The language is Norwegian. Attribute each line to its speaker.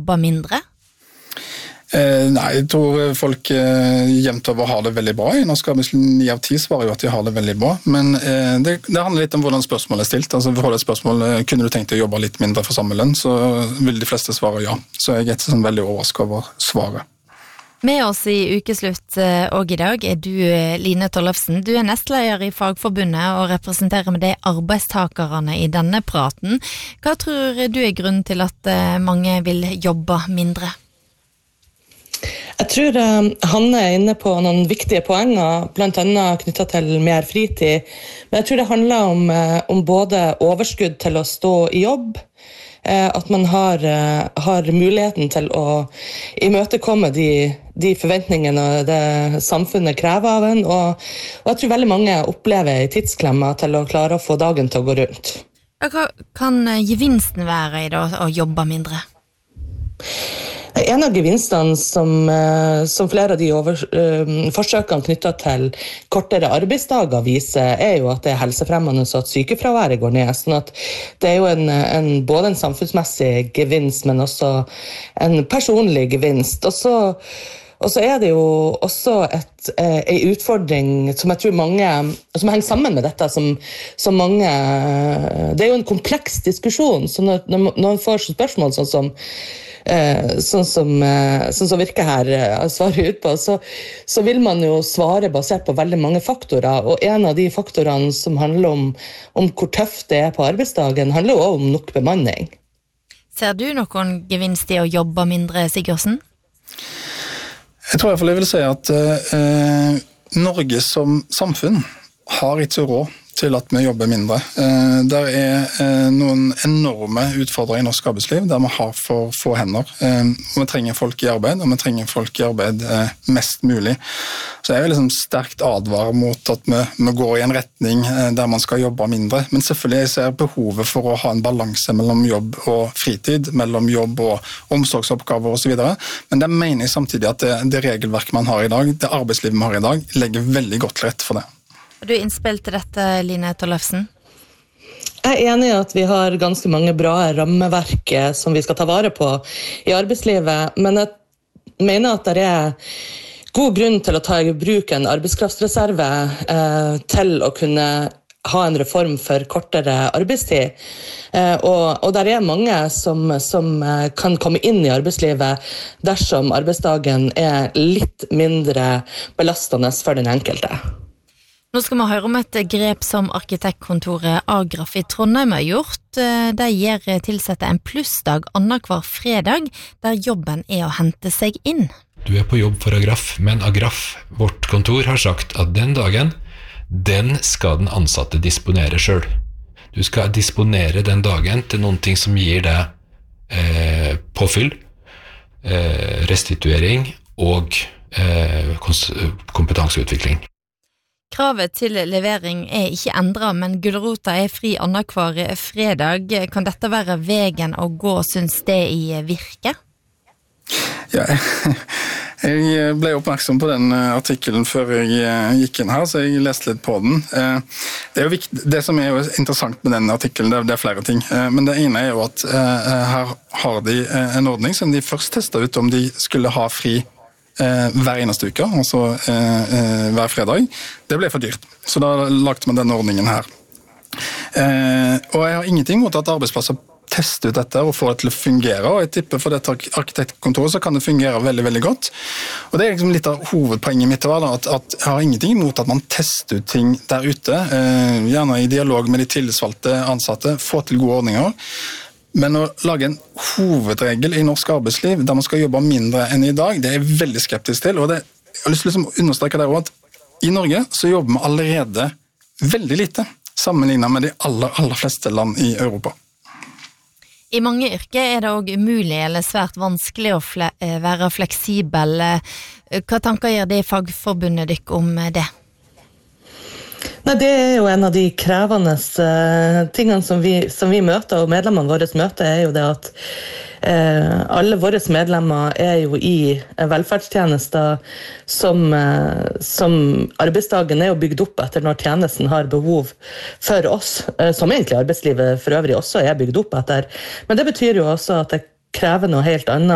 Speaker 1: jobber mindre?
Speaker 2: Nei, jeg tror folk jevnt over har det veldig bra. I norsk arbeidsliv 9 av 10 svarer jo at de har det veldig bra. Men det handler litt om hvordan spørsmålet stilt. Altså, for et spørsmål, kunne du tenkt deg å jobbe litt mindre for samme lønn, så vil de fleste svare ja. Så jeg ikke sånn veldig overrasket over svaret.
Speaker 1: Med oss i ukeslutt og i dag du Line Tollefsen. Du nestleder i Fagforbundet og representerer med det arbeidstakerne i denne praten. Hva tror du grunnen til at mange vil jobbe mindre?
Speaker 3: Jeg tror Hanne inne på noen viktige poenger, blant annet knyttet til mer fritid. Men jeg tror det handler om både overskudd til å stå i jobb, at man har muligheten til å imøtekomme de forventningene det samfunnet krever av en, og jeg tror veldig mange opplever i tidsklemma til å klare å få dagen til å gå rundt.
Speaker 1: Hva kan gevinsten være i det å jobbe mindre?
Speaker 3: En av gevinstene som flere av de forsøkene knyttet til kortere arbeidsdager viser, jo at det helsefremmende og at sykefraværet går ned. Sånn at det jo både en samfunnsmessig gevinst, men også en personlig gevinst. Og så det jo også en utfordring som jeg tror mange, som henger sammen med dette, som mange, det jo en kompleks diskusjon, så når man får spørsmål sånn som virker her svarer ut på, så vil man jo svare basert på veldig mange faktorer, og en av de faktorene som handler om hvor tøft det på arbeidsdagen, handler jo også om nok bemanning.
Speaker 1: Ser du noen gevinst i å jobbe mindre, Sigurdsen?
Speaker 2: Jeg tror i hvert fall jeg vil si at Norge som samfunn har ikke råd til at vi jobber mindre. Der noen enorme utfordringer i norsk arbeidsliv, der vi har for få hender. Vi trenger folk i arbeid, og vi trenger folk i arbeid mest mulig. Så jeg vil liksom sterkt advare mot at vi går i en retning der man skal jobbe mindre. Men selvfølgelig jeg ser behovet for å ha en balanse mellom jobb og fritid, mellom jobb og omsorgsoppgaver og så videre. Men det mener jeg samtidig at det regelverket man har i dag, det arbeidslivet vi har i dag, legger veldig godt til rette for det.
Speaker 1: Du innspill til dette, Line Tollefsen?
Speaker 3: Jeg enig i at vi har ganske mange bra rammeverk som vi skal ta vare på i arbeidslivet, men jeg mener at det god grunn til å ta i bruk en arbeidskraftsreserve til å kunne ha en reform for kortere arbeidstid. Og der mange som kan komme inn i arbeidslivet dersom arbeidsdagen litt mindre belastende for den enkelte.
Speaker 1: Nå skal vi høre om et grep som arkitektkontoret Agraf i Trondheim har gjort. De gir tilsette en plussdag annenhver fredag, der jobben å hente seg inn.
Speaker 4: Du på jobb for Agraf, men Agraf, vårt kontor, har sagt at den dagen, den skal den ansatte disponere selv. Du skal disponere den dagen til noen ting som gir deg påfyll, restituering og kompetanseutvikling.
Speaker 1: Kravet til levering ikke endret, men gulrota fri annenhver fredag. Kan dette være veien å gå, synes det i virke?
Speaker 2: Ja, jeg ble oppmerksom på den artikkelen før jeg gikk inn her, så jeg leste litt på den. Det jo viktig, det som jo interessant med den artikkelen, det flere ting. Men det ene jo at her har de en ordning som de først testet ut om de skulle ha fri hver eneste uke, altså hver fredag. Det ble for dyrt, så da lagde man denne ordningen her. Og jeg har ingenting mot at arbeidsplasser tester ut dette og får det til å fungere, og jeg tipper for dette arkitektkontoret så kan det fungere veldig, veldig godt. Og det liksom litt av hovedpoenget mitt, at jeg har ingenting imot at man tester ut ting der ute, gjerne i dialog med de tillitsvalgte ansatte, få til gode ordninger. Men å lage en hovedregel i norsk arbeidsliv der man skal jobbe mindre enn i dag, det jeg veldig skeptisk til, og jeg har lyst til å understreke der også at i Norge så jobber vi allerede veldig lite sammenlignet med de aller fleste land i Europa.
Speaker 1: I mange yrker det også umulig eller svært vanskelig å være fleksibel. Hva tanker gjør det Fagforbundet dere om det?
Speaker 3: Nei, det jo en av de krevende tingene som vi møter, og medlemmene våre møter jo det at alle våre medlemmer jo i velferdstjenester som arbeidsdagen jo bygd opp etter når tjenesten har behov for oss, som egentlig arbeidslivet for øvrig også bygd opp etter. Men det betyr jo også at det krever noe helt annet